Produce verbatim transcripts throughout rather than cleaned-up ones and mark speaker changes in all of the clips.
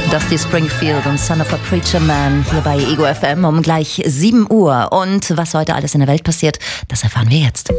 Speaker 1: Dusty Springfield und Son of a Preacher Man hier bei Ego F M um gleich sieben Uhr. Und was heute alles in der Welt passiert, das erfahren wir jetzt.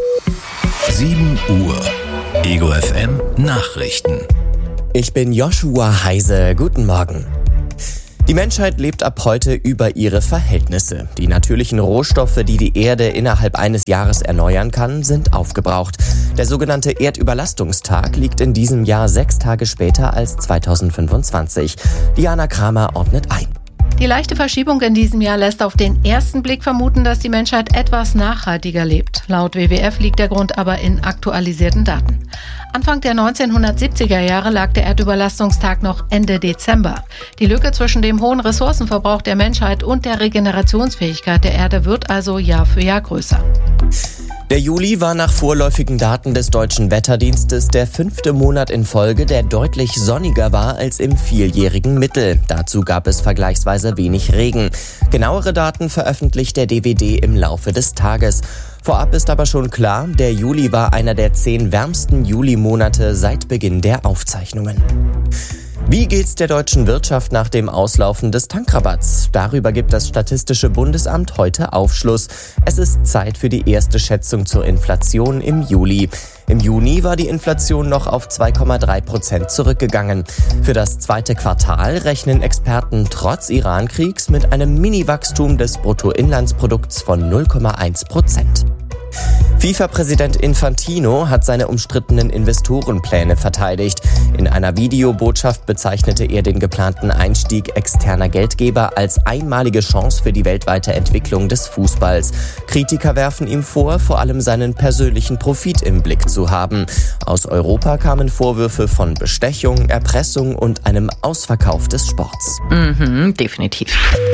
Speaker 2: sieben Uhr. Ego F M Nachrichten.
Speaker 3: Ich bin Joshua Heise. Guten Morgen. Die Menschheit lebt ab heute über ihre Verhältnisse. Die natürlichen Rohstoffe, die die Erde innerhalb eines Jahres erneuern kann, sind aufgebraucht. Der sogenannte Erdüberlastungstag liegt in diesem Jahr sechs Tage später als zweitausendfünfundzwanzig. Diana Kramer ordnet ein.
Speaker 4: Die leichte Verschiebung in diesem Jahr lässt auf den ersten Blick vermuten, dass die Menschheit etwas nachhaltiger lebt. Laut W W F liegt der Grund aber in aktualisierten Daten. Anfang der neunzehnhundertsiebziger Jahre lag der Erdüberlastungstag noch Ende Dezember. Die Lücke zwischen dem hohen Ressourcenverbrauch der Menschheit und der Regenerationsfähigkeit der Erde wird also Jahr für Jahr größer.
Speaker 3: Der Juli war nach vorläufigen Daten des Deutschen Wetterdienstes der fünfte Monat in Folge, der deutlich sonniger war als im vierjährigen Mittel. Dazu gab es vergleichsweise wenig Regen. Genauere Daten veröffentlicht der D W D im Laufe des Tages. Vorab ist aber schon klar, der Juli war einer der zehn wärmsten Julimonate seit Beginn der Aufzeichnungen. Wie geht's der deutschen Wirtschaft nach dem Auslaufen des Tankrabatts? Darüber gibt das Statistische Bundesamt heute Aufschluss. Es ist Zeit für die erste Schätzung zur Inflation im Juli. Im Juni war die Inflation noch auf zwei Komma drei Prozent zurückgegangen. Für das zweite Quartal rechnen Experten trotz Iran-Kriegs mit einem Mini-Wachstum des Bruttoinlandsprodukts von null Komma eins Prozent. FIFA-Präsident Infantino hat seine umstrittenen Investorenpläne verteidigt. In einer Videobotschaft bezeichnete er den geplanten Einstieg externer Geldgeber als einmalige Chance für die weltweite Entwicklung des Fußballs. Kritiker werfen ihm vor, vor allem seinen persönlichen Profit im Blick zu haben. Aus Europa kamen Vorwürfe von Bestechung, Erpressung und einem Ausverkauf des Sports.
Speaker 1: Mhm, definitiv.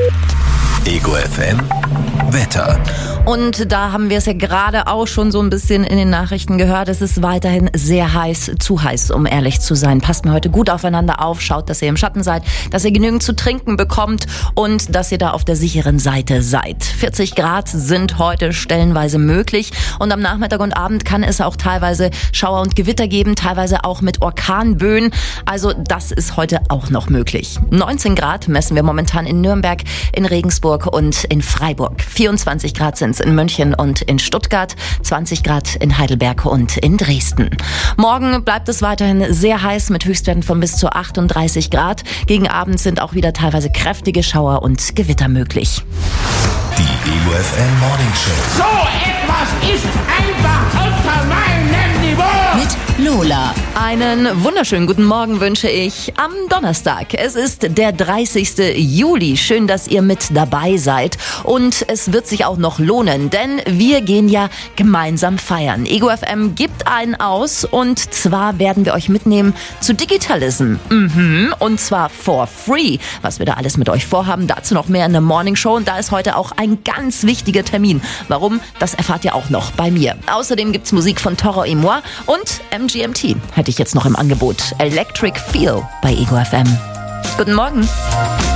Speaker 2: Ego F M Wetter.
Speaker 1: Und da haben wir es ja gerade auch schon so ein bisschen in den Nachrichten gehört. Es ist weiterhin sehr heiß, zu heiß, um ehrlich zu sein. Passt mir heute gut aufeinander auf, schaut, dass ihr im Schatten seid, dass ihr genügend zu trinken bekommt und dass ihr da auf der sicheren Seite seid. vierzig Grad sind heute stellenweise möglich und am Nachmittag und Abend kann es auch teilweise Schauer und Gewitter geben, teilweise auch mit Orkanböen. Also das ist heute auch noch möglich. neunzehn Grad messen wir momentan in Nürnberg, in Regensburg und in Freiburg. vierundzwanzig Grad sind es in München und in Stuttgart, zwanzig Grad in Heidelberg und in Dresden. Morgen bleibt es weiterhin sehr heiß mit Höchstwerten von bis zu achtunddreißig Grad. Gegen Abend sind auch wieder teilweise kräftige Schauer und Gewitter möglich.
Speaker 2: Die Ego F M Morning Show.
Speaker 5: So etwas ist einfach unter meinem Niveau.
Speaker 1: Mit Lola. Einen wunderschönen guten Morgen wünsche ich am Donnerstag. Es ist der dreißigste Juli. Schön, dass ihr mit dabei seid. Und es wird sich auch noch lohnen, denn wir gehen ja gemeinsam feiern. Ego F M gibt einen aus und zwar werden wir euch mitnehmen zu Digitalism. Mhm. Und zwar for free. Was wir da alles mit euch vorhaben, dazu noch mehr in der Morning Show. Und da ist heute auch ein ganz wichtiger Termin. Warum? Das erfahrt ihr auch noch bei mir. Außerdem gibt's Musik von Toro et moi und M G M T hätte ich jetzt noch im Angebot. Electric Feel bei Ego F M. Guten Morgen.